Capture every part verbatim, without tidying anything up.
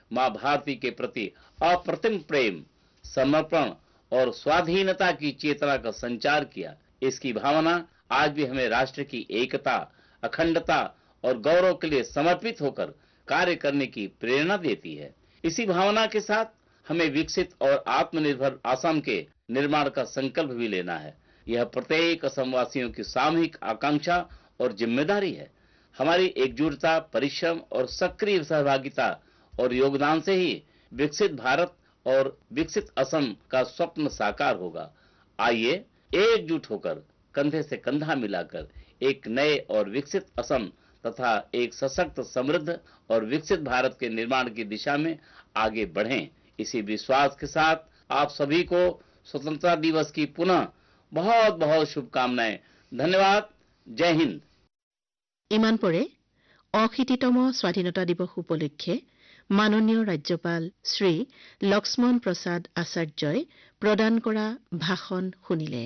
माँ भारती के प्रति अप्रतिम प्रेम, समर्पण और स्वाधीनता की चेतना का संचार किया। इसकी भावना आज भी हमें राष्ट्र की एकता, अखंडता और गौरव के लिए समर्पित होकर कार्य करने की प्रेरणा देती है। इसी भावना के साथ हमें विकसित और आत्मनिर्भर असम के निर्माण का संकल्प भी लेना है। यह प्रत्येक असमवासियों की सामूहिक आकांक्षा और जिम्मेदारी है। हमारी एकजुटता, परिश्रम और सक्रिय सहभागिता और योगदान से ही विकसित भारत और विकसित असम का स्वप्न साकार होगा। आइए एकजुट होकर, कंधे से कंधा मिलाकर एक नए और विकसित असम तथा एक सशक्त, समृद्ध और विकसित भारत के निर्माण की दिशा में आगे बढ़ें। इसी विश्वास के साथ आप सभी को स्वतंत्रता दिवस की पुनः बहुत बहुत शुभकामनाएं। धन्यवाद। जय हिंद। ইমান পৰে অশীতিতম স্বাধীনতা দিৱস উপলক্ষে মাননীয় ৰাজ্যপাল শ্ৰী লক্ষ্মণ প্ৰসাদ আচাৰ্যই প্ৰদান কৰা ভাষণ শুনিলে।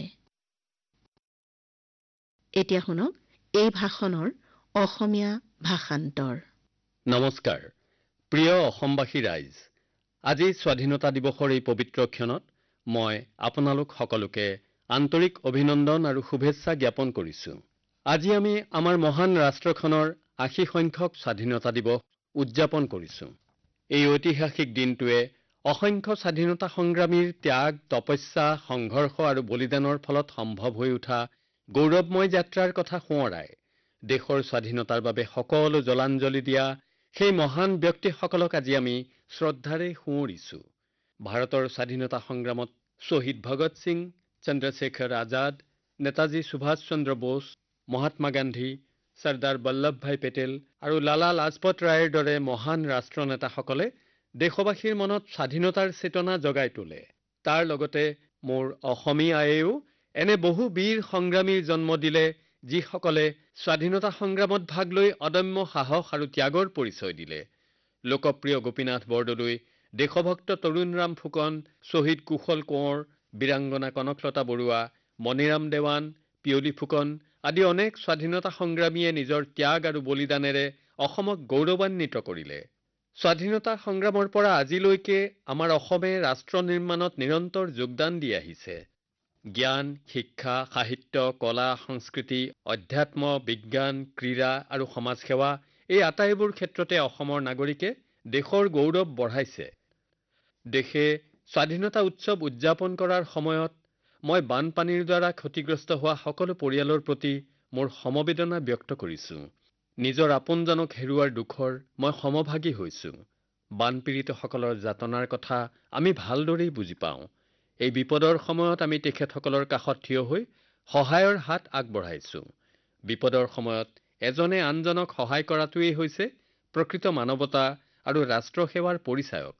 এতিয়া শুনক এই ভাষণৰ অসমীয়া ভাষান্তৰ। নমস্কাৰ প্ৰিয় অসমবাসী ৰাইজ, আজি স্বাধীনতা দিৱসৰ এই পবিত্ৰ ক্ষণত মই আপোনালোক সকলোকে আন্তৰিক অভিনন্দন আৰু শুভেচ্ছা জ্ঞাপন কৰিছো। আজি আমি আমাৰ মহান ৰাষ্ট্ৰখনৰ আশী সংখ্যক স্বাধীনতা দিৱস উদযাপন কৰিছো। এই ঐতিহাসিক দিনটোৱে অসংখ্য স্বাধীনতা সংগ্ৰামীৰ ত্যাগ, তপস্যা, সংঘৰ্ষ আৰু বলিদানৰ ফলত সম্ভৱ হৈ উঠা গৌৰৱময় যাত্ৰাৰ কথা সোঁৱৰায়। দেশৰ স্বাধীনতাৰ বাবে সকলো জলাঞ্জলি দিয়া সেই মহান ব্যক্তিসকলক আজি আমি শ্ৰদ্ধাৰে সোঁৱৰিছো। ভাৰতৰ স্বাধীনতা সংগ্ৰামত শ্বহীদ ভগৎ সিং, চন্দ্ৰশেখৰ আজাদ, নেতাজী সুভাষ চন্দ্ৰ বোস, মহাত্মা গান্ধী, চৰ্দাৰ বল্লভভাই পেটেল আৰু লালা লাজপত ৰায়ৰ দৰে মহান ৰাষ্ট্ৰনেতাসকলে দেশবাসীৰ মনত স্বাধীনতাৰ চেতনা জগাই তোলে। তাৰ লগতে মোৰ অসমী আয়েও এনে বহু বীৰ সংগ্ৰামীৰ জন্ম দিলে, যিসকলে স্বাধীনতা সংগ্ৰামত ভাগ লৈ অদম্য সাহস আৰু ত্যাগৰ পৰিচয় দিলে। লোকপ্ৰিয় গোপীনাথ বৰদলৈ, দেশভক্ত তৰুণৰাম ফুকন, শ্বহীদ কুশল কোঁৱৰ, বীৰাংগনা কনকলতা বৰুৱা, মণিৰাম দেৱান, পিয়লি ফুকন আদি অনেক স্বাধীনতা সংগ্ৰামীয়ে নিজৰ ত্যাগ আৰু বলিদানেৰে অসমক গৌৰৱান্বিত কৰিলে। স্বাধীনতা সংগ্ৰামৰ পৰা আজিলৈকে আমাৰ অসমে ৰাষ্ট্ৰ নিৰ্মাণত নিৰন্তৰ যোগদান দি আহিছে। জ্ঞান, শিক্ষা, সাহিত্য, কলা, সংস্কৃতি, অধ্যাত্ম, বিজ্ঞান, ক্ৰীড়া আৰু সমাজসেৱা এই আটাইবোৰ ক্ষেত্ৰতে অসমৰ নাগৰিকে দেশৰ গৌৰৱ বঢ়াইছে। দেশে স্বাধীনতা উৎসৱ উদযাপন কৰাৰ সময়ত মই বানপানীৰ দ্বাৰা ক্ষতিগ্ৰস্ত হোৱা সকলো পৰিয়ালৰ প্ৰতি মোৰ সমবেদনা ব্যক্ত কৰিছো। নিজৰ আপোনজনক হেৰুৱাৰ দুখৰ মই সমভাগী হৈছো। বানপীড়িতসকলৰ যাতনাৰ কথা আমি ভালদৰেই বুজি পাওঁ। এই বিপদৰ সময়ত আমি তেখেতসকলৰ কাষত থিয় হৈ সহায়ৰ হাত আগবঢ়াইছো। বিপদৰ সময়ত এজনে আনজনক সহায় কৰাটোৱেই হৈছে প্ৰকৃত মানৱতা আৰু ৰাষ্ট্ৰসেৱাৰ পৰিচায়ক।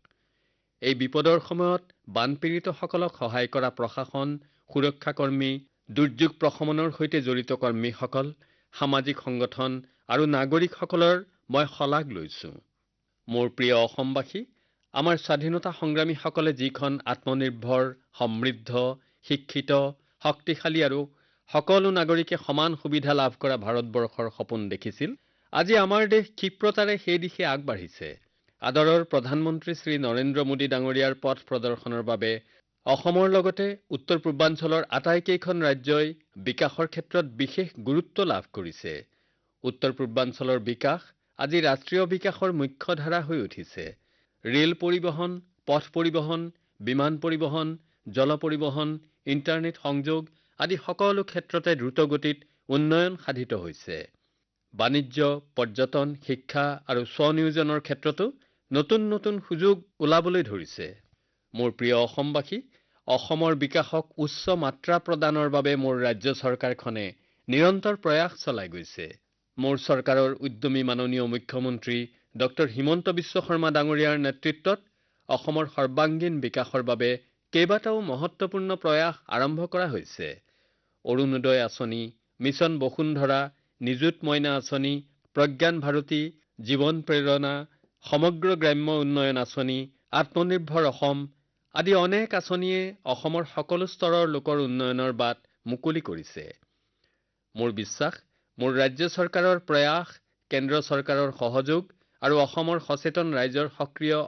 এই বিপদৰ সময়ত বানপীড়িতসকলক সহায় কৰা প্ৰশাসন, সুৰক্ষাকৰ্মী, দুৰ্যোগ প্ৰশমনৰ সৈতে জড়িত কৰ্মীসকল, সামাজিক সংগঠন আৰু নাগৰিকসকলৰ মই শলাগ লৈছো। মোৰ প্ৰিয় অসমবাসী, আমাৰ স্বাধীনতা সংগ্ৰামীসকলে যিখন আত্মনিৰ্ভৰ, সমৃদ্ধ, শিক্ষিত, শক্তিশালী আৰু সকলো নাগৰিকে সমান সুবিধা লাভ কৰা ভাৰতবৰ্ষৰ সপোন দেখিছিল, আজি আমাৰ দেশ ক্ষিপ্ৰতাৰে সেই দিশে আগবাঢ়িছে। আদৰৰ প্ৰধানমন্ত্ৰী শ্ৰী নৰেন্দ্ৰ মোদী ডাঙৰীয়াৰ পথ প্ৰদৰ্শনৰ বাবে অসমৰ লগতে উত্তৰ পূৰ্বাঞ্চলৰ আটাইকেইখন ৰাজ্যই বিকাশৰ ক্ষেত্ৰত বিশেষ গুৰুত্ব লাভ কৰিছে। উত্তৰ পূৰ্বাঞ্চলৰ বিকাশ আজি ৰাষ্ট্ৰীয় বিকাশৰ মুখ্য ধাৰা হৈ উঠিছে। ৰেল পৰিবহণ, পথ পৰিবহণ, বিমান পৰিবহণ, জল পৰিবহণ, ইণ্টাৰনেট সংযোগ আদি সকলো ক্ষেত্ৰতে দ্ৰুতগতিত উন্নয়ন সাধিত হৈছে। বাণিজ্য, পৰ্যটন, শিক্ষা আৰু স্বনিয়োজনৰ ক্ষেত্ৰতো নতুন নতুন সুযোগ ওলাবলৈ ধৰিছে। মোৰ প্ৰিয় অসমবাসী, অসমৰ বিকাশক উচ্চ মাত্ৰা প্ৰদানৰ বাবে মোৰ ৰাজ্য চৰকাৰখনে নিৰন্তৰ প্ৰয়াস চলাই গৈছে। মোৰ চৰকাৰৰ উদ্যমী মাননীয় মুখ্যমন্ত্ৰী ডক্টৰ হিমন্ত বিশ্ব শৰ্মা ডাঙৰীয়াৰ নেতৃত্বত অসমৰ সৰ্বাংগীন বিকাশৰ বাবে কেইবাটাও মহত্বপূৰ্ণ প্ৰয়াস আৰম্ভ কৰা হৈছে। অৰুণোদয় আঁচনি, মিছন বসুন্ধৰা, নিযুত মইনা আঁচনি, প্ৰজ্ঞান ভাৰতী, জীৱন প্ৰেৰণা, সমগ্ৰ গ্ৰাম্য উন্নয়ন আঁচনি, আত্মনিৰ্ভৰ অসম আদি অনেক আঁচনিয়ে অসমৰ সকলো স্তৰৰ লোকৰ উন্নয়নৰ বাট মুকলি কৰিছে। মোৰ বিশ্বাস, মোৰ ৰাজ্য চৰকাৰৰ প্ৰয়াস, কেন্দ্ৰ চৰকাৰৰ সহযোগ আৰু অসমৰ সচেতন ৰাইজৰ সক্ৰিয়